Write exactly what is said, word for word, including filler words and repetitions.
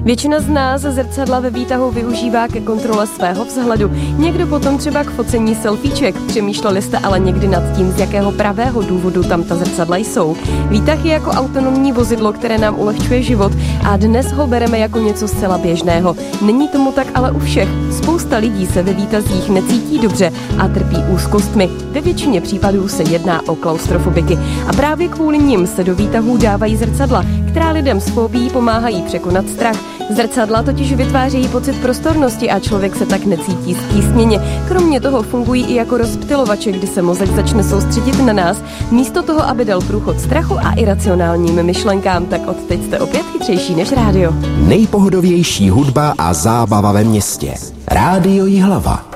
Většina z nás zrcadla ve výtahu využívá ke kontrole svého vzhledu. Někdo potom třeba k focení selfieček. Přemýšleli jste ale někdy nad tím, z jakého pravého důvodu tam ta zrcadla jsou. Výtah je jako autonomní vozidlo, které nám ulehčuje život a dnes ho bereme jako něco zcela běžného. Není tomu tak ale u všech. Spousta lidí se ve výtazích necítí dobře a trpí úzkostmi. Ve většině případů se jedná o klaustrofobiky. A právě kvůli nim se do výtahů dávají zrcadla, která lidem s fobií pomáhají překonat strach. Zrcadla totiž vytvářejí pocit prostornosti a člověk se tak necítí stísněně. Kromě toho fungují i jako rozptylovače, kdy se mozek začne soustředit na nás, místo toho, aby dal průchod strachu a iracionálním myšlenkám. Tak od teď jste opět chytřejší než rádio. Nejpohodovější hudba a zábava ve městě. Rádio Jihlava.